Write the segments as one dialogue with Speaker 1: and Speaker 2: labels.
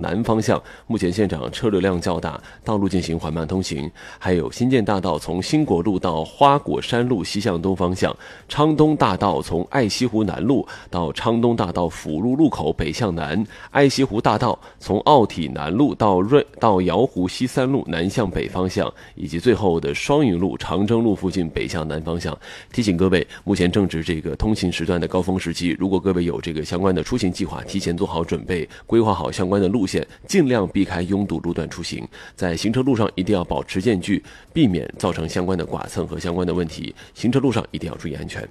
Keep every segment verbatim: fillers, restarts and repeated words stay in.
Speaker 1: 南方向，目前现场车流量较大，道路进行缓慢通行。还有新建大道从兴国路到花果山路西向东方向，昌东大道从爱西湖南路到昌东大道辅路路口北向南，爱西湖大道从奥体南路到瑞到瑶湖西三路南向北方向，以及最后的双云路、长征路附近北向南方向。提醒各位，目前正值这个通勤时段的高峰时期，如果各位有这个相关的出行计划，提前做好准备，规划好相关的路线，尽量避开拥堵路段出行。在行车路上一定要保持间距，避免造成相关的剐蹭和相关的问题。行车路上一定要注意安全。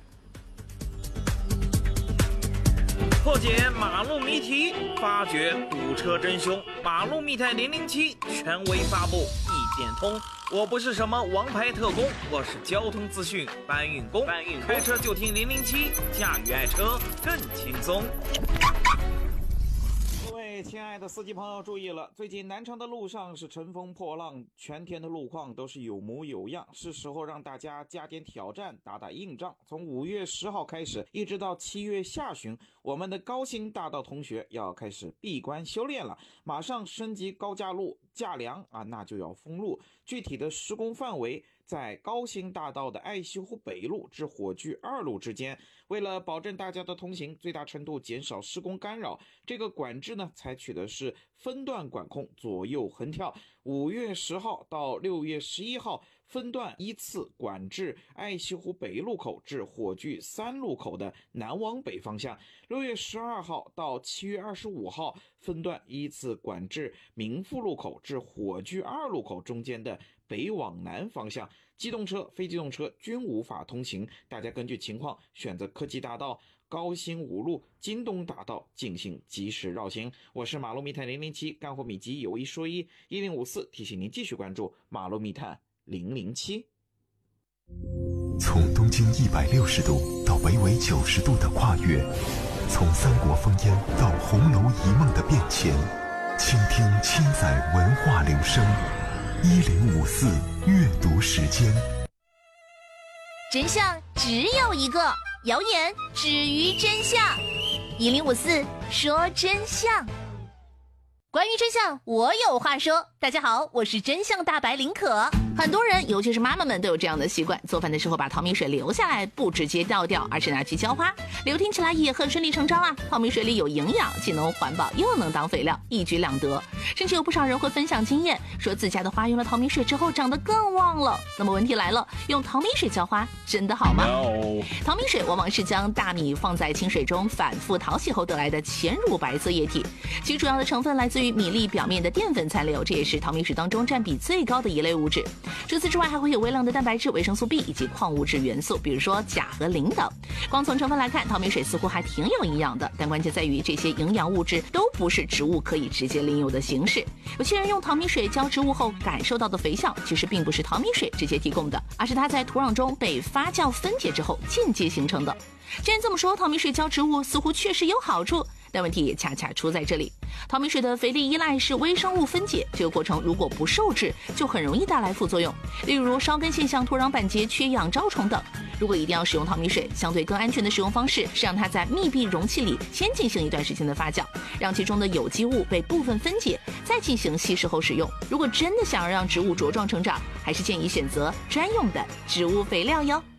Speaker 2: 破解马路谜题，发掘堵车真凶。马路密探零零七权威发布，一点通。我不是什么王牌特工，我是交通资讯搬运工。搬运开车就听零零七，驾驭爱车更轻松。
Speaker 3: 各位亲爱的司机朋友注意了，最近南昌的路上是乘风破浪，全天的路况都是有模有样，是时候让大家加点挑战，打打硬仗。从五月十号开始，一直到七月下旬，我们的高新大道同学要开始闭关修炼了，马上升级高架路架梁啊，那就要封路。具体的施工范围在高新大道的爱西湖北路至火炬二路之间。为了保证大家的通行，最大程度减少施工干扰，这个管制呢采取的是分段管控，左右横跳。五月十号到六月十一号，分段依次管制爱西湖北路口至火炬三路口的南往北方向。六月十二号到七月二十五号，分段依次管制民富路口至火炬二路口中间的北往南方向。机动车、非机动车均无法通行，大家根据情况选择科技大道、高新五路、京东大道进行及时绕行。我是马路密探零零七，干货秘籍有一说一，一零五四提醒您继续关注马路密探零零七。
Speaker 4: 从东经一百六十度到北纬九十度的跨越，从三国烽烟到红楼一梦的变迁，倾听千载文化流声。一零五四阅读时间。
Speaker 5: 真相只有一个，谣言止于真相。一零五四说真相。关于真相，我有话说。大家好，我是真相大白林可。很多人，尤其是妈妈们，都有这样的习惯：做饭的时候把淘米水留下来，不直接倒掉，而是拿去浇花。流听起来也很顺理成章啊。淘米水里有营养，既能环保又能当肥料，一举两得。甚至有不少人会分享经验，说自家的花用了淘米水之后长得更旺了。那么问题来了，用淘米水浇花真的好吗？ No. 淘米水往往是将大米放在清水中反复淘洗后得来的浅乳白色液体，其主要的成分来自于米粒表面的淀粉残留，这也是淘米水当中占比最高的一类物质。除此之外，还会有微量的蛋白质、维生素 B 以及矿物质元素，比如说钾和磷等。光从成分来看，淘米水似乎还挺有营养的，但关键在于这些营养物质都不是植物可以直接利用的形式。有些人用淘米水浇植物后感受到的肥效，其实并不是淘米水直接提供的，而是它在土壤中被发酵分解之后间接形成的。既然这么说，淘米水浇植物似乎确实有好处，但问题也恰恰出在这里。淘米水的肥力依赖是微生物分解，这个过程如果不受制，就很容易带来副作用，例如烧根现象、土壤板结、缺氧、招虫等。如果一定要使用淘米水，相对更安全的使用方式是让它在密闭容器里先进行一段时间的发酵，让其中的有机物被部分分解，再进行稀释后使用。如果真的想要让植物茁壮成长，还是建议选择专用的植物肥料哟。